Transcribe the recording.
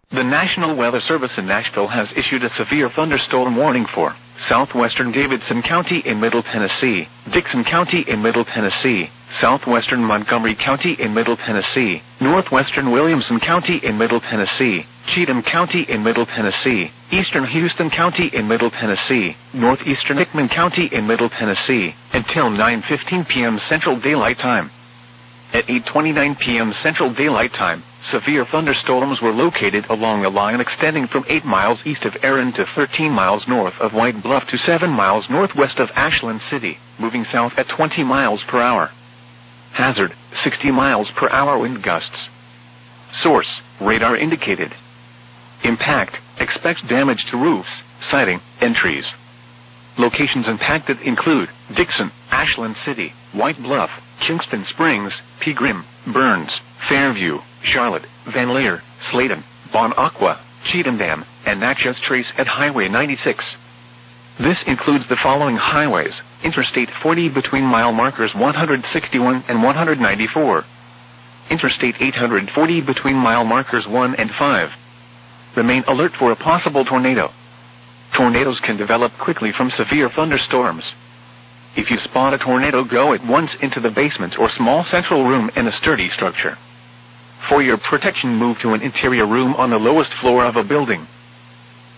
The National Weather Service in Nashville has issued a severe thunderstorm warning for southwestern Davidson County in Middle Tennessee, Dixon County in Middle Tennessee, southwestern Montgomery County in Middle Tennessee, northwestern Williamson County in Middle Tennessee, Cheatham County in Middle Tennessee, eastern Houston County in Middle Tennessee, northeastern Hickman County in Middle Tennessee, until 9:15 p.m. Central Daylight Time. At 8:29 p.m. Central Daylight Time, severe thunderstorms were located along a line extending from 8 miles east of Erin to 13 miles north of White Bluff to 7 miles northwest of Ashland City, moving south at 20 miles per hour. Hazard, 60 miles per hour wind gusts. Source, radar indicated. Impact, expects damage to roofs, siding, and trees. Locations impacted include Dixon, Ashland City, White Bluff, Kingston Springs, Pegram, Burns, Fairview, Charlotte, Van Leer, Sladen, Bon Aqua, Cheatham Dam, and Natchez Trace at Highway 96. This includes the following highways: Interstate 40 between mile markers 161 and 194. Interstate 840 between mile markers 1 and 5. Remain alert for a possible tornado. Tornadoes can develop quickly from severe thunderstorms. If you spot a tornado, go at once into the basement or small central room in a sturdy structure. For your protection, move to an interior room on the lowest floor of a building.